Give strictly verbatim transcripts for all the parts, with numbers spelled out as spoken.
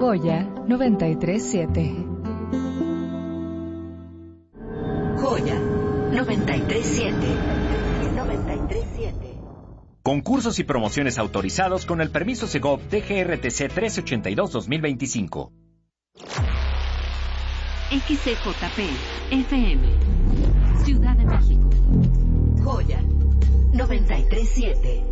Joya noventa y tres siete. Joya noventa y tres siete. noventa y tres siete. Concursos y promociones autorizados con el permiso Segov D G R T C trescientos ochenta y dos guión dos mil veinticinco. X C J P F M Ciudad de México. Joya noventa y tres siete.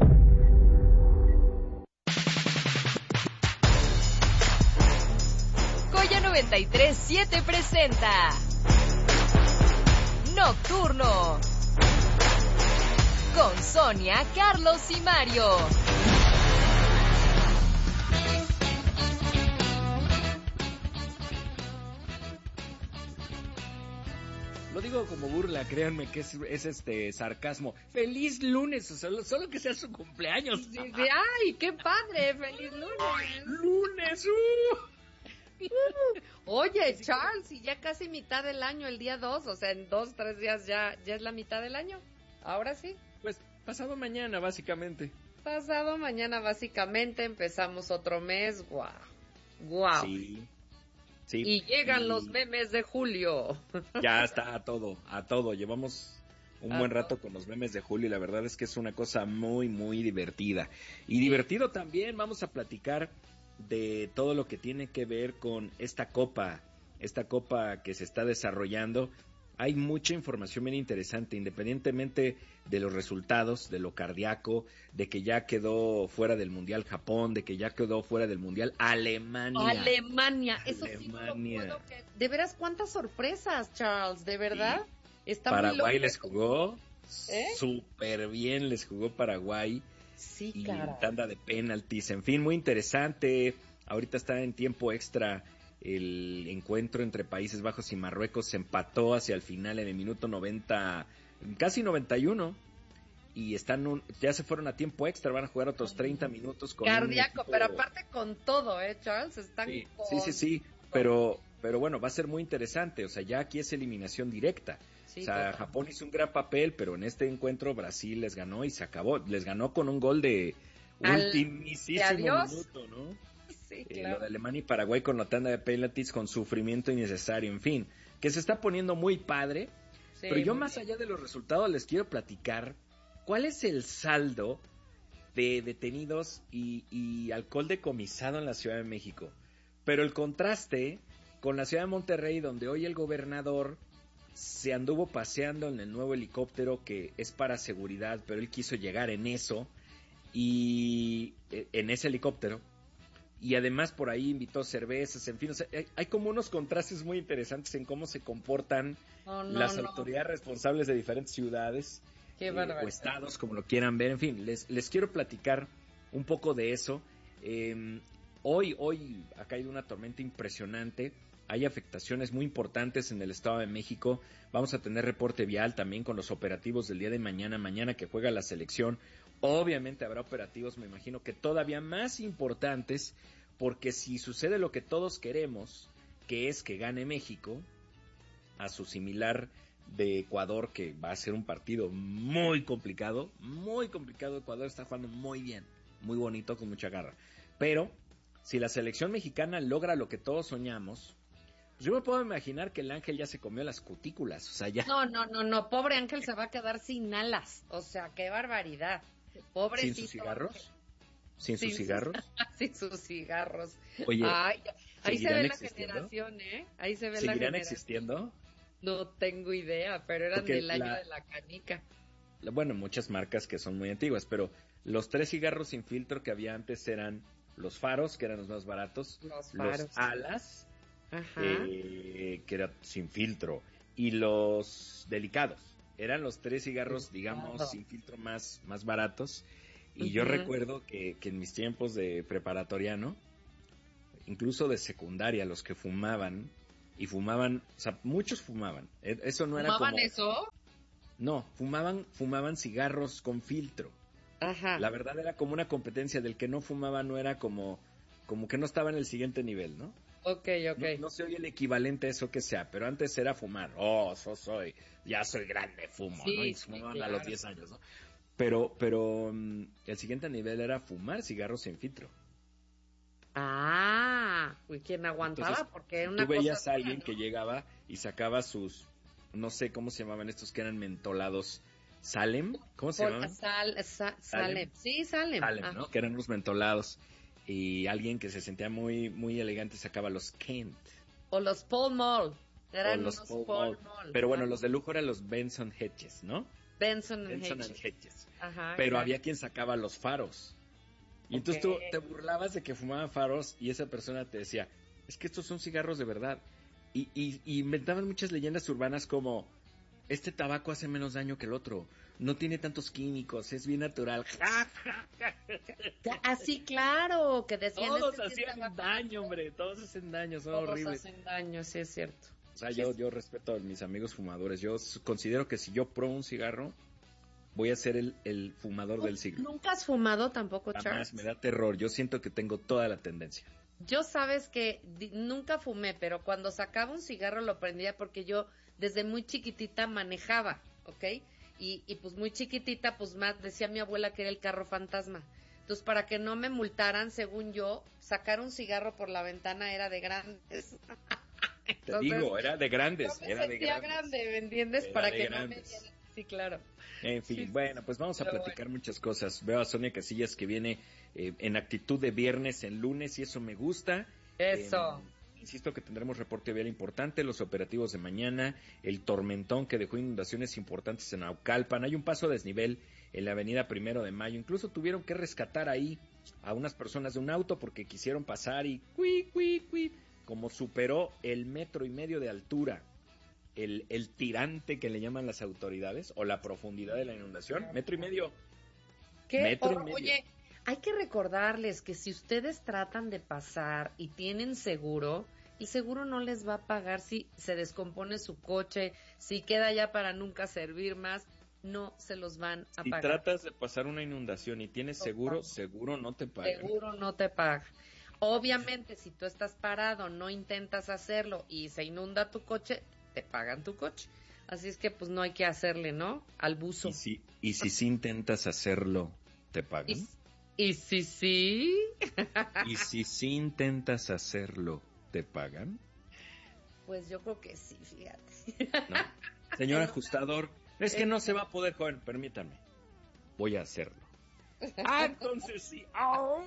Joya noventa y tres siete presenta Nocturno con Sonia, Carlos y Mario. Lo digo como burla, créanme que es, es este sarcasmo. ¡Feliz lunes! Solo, solo que sea su cumpleaños. Sí, sí, ¡ay, qué padre! ¡Feliz lunes! ¡Lunes! Uh. Oye, Charles, y ya casi mitad del año, el día dos, o sea, en dos, tres días ya, ya es la mitad del año. Ahora sí. Pues pasado mañana, básicamente. Pasado mañana, básicamente, empezamos otro mes. ¡Guau! ¡Guau! Sí. Sí. Y llegan y... los memes de julio. Ya está a todo, a todo. Llevamos un a buen todo. rato con los memes de julio y la verdad es que es una cosa muy, muy divertida. Y divertido también, vamos a platicar de todo lo que tiene que ver con esta copa, esta copa que se está desarrollando. Hay mucha información bien interesante, independientemente de los resultados, de lo cardíaco, de que ya quedó fuera del Mundial Japón, de que ya quedó fuera del Mundial Alemania. Alemania, eso Alemania. sí no lo puedo creer. De veras, cuántas sorpresas, Charles, de verdad. Sí. Está Paraguay muy les jugó ¿Eh? súper bien, les jugó Paraguay. Sí, y cara. tanda de penaltis, en fin, muy interesante. Ahorita está en tiempo extra el encuentro entre Países Bajos y Marruecos, se empató hacia el final en el minuto noventa, casi noventa y uno, y están un, ya se fueron a tiempo extra, van a jugar otros treinta minutos con Cardíaco, equipo... pero aparte con todo, ¿eh, Charles? Están sí, con... sí, sí, sí, pero, pero bueno, va a ser muy interesante, o sea, ya aquí es eliminación directa. Sí, o sea, total. Japón hizo un gran papel, pero en este encuentro Brasil les ganó y se acabó. Les ganó con un gol de Al... ultimísimo adiós. minuto, ¿no? Sí, Eh, claro. lo de Alemania y Paraguay con la tanda de penaltis, con sufrimiento innecesario, en fin, que se está poniendo muy padre. Sí, pero yo muy más bien. allá de los resultados les quiero platicar cuál es el saldo de detenidos y, y alcohol decomisado en la Ciudad de México. Pero el contraste con la Ciudad de Monterrey, donde hoy el gobernador se anduvo paseando en el nuevo helicóptero que es para seguridad, pero él quiso llegar en eso, y en ese helicóptero, y además por ahí invitó cervezas, en fin, o sea, hay, hay como unos contrastes muy interesantes en cómo se comportan No, no, las no. autoridades responsables de diferentes ciudades Qué eh, barbaridad. o estados, como lo quieran ver, en fin, les, les quiero platicar un poco de eso. Eh, hoy, hoy ha caído una tormenta impresionante, hay afectaciones muy importantes en el Estado de México, vamos a tener reporte vial también con los operativos del día de mañana, mañana que juega la selección. Obviamente habrá operativos, me imagino que todavía más importantes, porque si sucede lo que todos queremos, que es que gane México, a su similar de Ecuador, que va a ser un partido muy complicado, muy complicado. Ecuador está jugando muy bien, muy bonito, con mucha garra. Pero si la selección mexicana logra lo que todos soñamos, pues yo me puedo imaginar que el Ángel ya se comió las cutículas, o sea, ya... No, no, no, no, pobre Ángel se va a quedar sin alas, o sea, qué barbaridad. Pobrecito. ¿Sin sus cigarros? Ángel. ¿Sin sus Sin cigarros? Sus, sin sus cigarros. Oye, Ay, ahí se ve la existiendo? generación, ¿eh? Ahí se ve la ¿Seguirán generación. existiendo? No tengo idea, pero eran Porque del año la- de la canica. Bueno, muchas marcas que son muy antiguas, pero los tres cigarros sin filtro que había antes eran los faros, que eran los más baratos, Los los faros. alas, Ajá. eh, que era sin filtro, y los delicados. Eran los tres cigarros, digamos, Delicado. sin filtro más, más baratos. Y yo Ujú. recuerdo que, que en mis tiempos de preparatoriano, incluso de secundaria, los que fumaban, y fumaban, o sea, muchos fumaban. E- Eso no era ¿Fumaban como... eso? No, fumaban, fumaban cigarros con filtro. Ajá. La verdad era como una competencia, del que no fumaba no era como, como que no estaba en el siguiente nivel, ¿no? Ok, ok. No, no sé hoy el equivalente a eso que sea, pero antes era fumar. Oh, so soy, ya soy grande, fumo, Sí, ¿no? Y sí, fumaban claro. a los diez años, ¿no? Pero, pero mm, el siguiente nivel era fumar cigarros sin filtro. Ah, Ajá, y quien aguantaba, Entonces, porque una tú veías cosa a alguien ¿no? que llegaba y sacaba sus, no sé cómo se llamaban estos que eran mentolados, Salem, ¿cómo se Pol- llamaban? Sal, sa- Salem. Salem. Sí, Salem. Salem, Ajá. ¿no? Que eran unos mentolados. Y alguien que se sentía muy, muy elegante sacaba los Kent. O los Paul Mall. Eran o los unos Paul Paul Mall. Mall. Pero bueno, Ajá. los de lujo eran los Benson Hedges, ¿no? Benson and Benson Hedges. and Hedges. Ajá, Pero exacto. había quien sacaba los faros. Y entonces Ok. tú te burlabas de que fumaban faros y esa persona te decía, es que estos son cigarros de verdad. Y, y, y inventaban muchas leyendas urbanas como, este tabaco hace menos daño que el otro, no tiene tantos químicos, es bien natural. Así, claro, que decían... Todos este sí hacían estaba- daño, hombre, todos hacen daño, son Todos horribles. hacen daño, sí es cierto. O sea, yo, yo respeto a mis amigos fumadores. Yo s- considero que si yo pruebo un cigarro, voy a ser el, el fumador del siglo. ¿Nunca has fumado tampoco, Jamás, Charles? me da terror. Yo siento que tengo toda la tendencia. Yo sabes que di- nunca fumé, pero cuando sacaba un cigarro lo prendía porque yo desde muy chiquitita manejaba, ¿ok? Y, y pues muy chiquitita, pues más decía mi abuela que era el carro fantasma. Entonces, para que no me multaran, según yo, sacar un cigarro por la ventana era de grandes. Te Entonces, digo, era de grandes, yo me era de sentía grandes. grande, ¿me entiendes? Era Para de que no me grandes. dieran. Sí, claro. En fin, Sí, bueno, pues vamos a pero platicar muchas cosas. Veo a Sonia Casillas que viene eh, en actitud de viernes en lunes y eso me gusta. Eso. Eh, insisto que tendremos reporte vial importante, los operativos de mañana, el tormentón que dejó inundaciones importantes en Naucalpan. Hay un paso a desnivel en la avenida Primero de Mayo. Incluso tuvieron que rescatar ahí a unas personas de un auto porque quisieron pasar y cui, cui, cui, como superó el metro y medio de altura. El, el tirante que le llaman las autoridades o la profundidad de la inundación, metro y medio. ¿Qué? Metro y Or- medio. Oye, hay que recordarles que si ustedes tratan de pasar y tienen seguro, el seguro no les va a pagar si se descompone su coche, si queda ya para nunca servir más, no se los van a Si pagar. tratas de pasar una inundación y tienes No seguro, paga. seguro no te pagan. Seguro no te paga. Obviamente, si tú estás parado, no intentas hacerlo y se inunda tu coche, te pagan tu coche. Así es que pues no hay que hacerle, ¿no? Al buzo. Y si, y si sí intentas hacerlo, ¿te pagan? Y, y si sí, Y si sí intentas hacerlo, ¿te pagan? pues yo creo que sí, fíjate. ¿No? Señor ajustador, es que no se va a poder, joven, permítame. Voy a hacerlo. Ah, entonces sí. ¡Ay!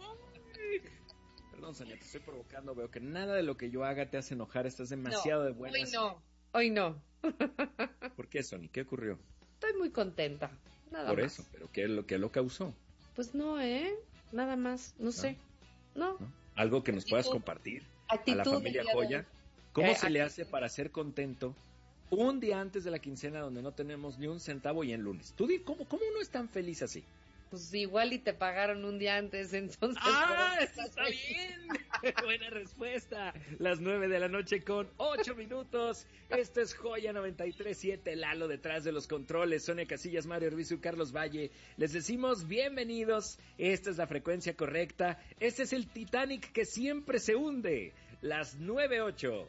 Perdón, Sonia, te estoy provocando. Veo que nada de lo que yo haga te hace enojar. Estás demasiado de buenas. Hoy no, hoy no. ¿Por qué, Sonia? ¿Qué ocurrió? Estoy muy contenta, nada Por más. eso, pero ¿qué lo, qué lo causó? Pues no, ¿eh? Nada más, no, sé. No. ¿No? Algo que nos Actitud. puedas compartir Actitud a la familia del día de Joya. hoy. ¿Cómo Eh, se le actitud. hace para ser contento un día antes de la quincena donde no tenemos ni un centavo y en lunes? Tú di, ¿cómo, cómo uno es tan feliz así? Pues igual y te pagaron un día antes, entonces... ¡Ah, por eso eso está bien! Buena respuesta. Las nueve de la noche con ocho minutos. Esto es Joya noventa y tres punto siete, Lalo detrás de los controles, Sonia Casillas, Mario Orbizu y Carlos Valle. Les decimos bienvenidos. Esta es la frecuencia correcta. Este es el Titanic que siempre se hunde. Las nueve ocho.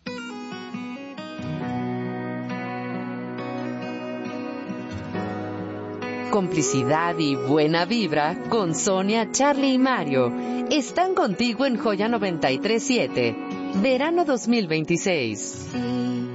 Complicidad y buena vibra con Sonia, Charlie y Mario. Están contigo en Joya noventa y tres punto siete. Verano dos mil veintiséis.